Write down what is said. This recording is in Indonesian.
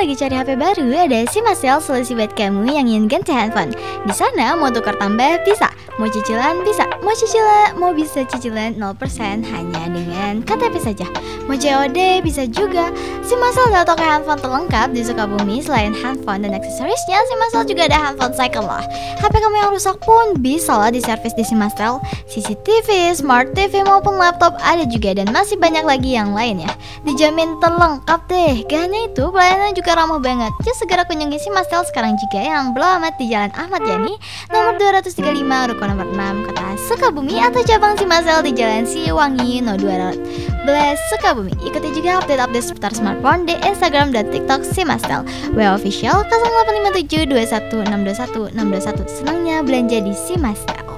lagi cari HP baru, ada Simasel solusi buat kamu yang ingin ganti handphone. Di sana mau tukar tambah bisa, mau cicilan bisa, mau bisa cicilan 0% hanya dengan KTP saja. Mau COD bisa juga. Simasel adalah toko handphone terlengkap di Sukabumi. Selain handphone dan aksesorisnya, Simasel juga ada handphone second loh. HP kamu yang rusak pun bisa lah diservis di Simasel. CCTV, Smart TV maupun laptop ada juga, dan masih banyak lagi yang lain ya. Dijamin terlengkap deh. Gak hanya itu, pelayanan juga ramah banget. Just segera kunjungi Simasel sekarang juga yang belum amat di Jalan Ahmad Yani, nomor 235, Ruko nomor 6, Kota Sukabumi, atau cabang Simasel di Jalan Siliwangi, No 12, Sukabumi. Ikuti juga update-update seputar smartphone di Instagram dan TikTok Simasel. WA official 0857 21 621 621. Senangnya belanja di Simasel.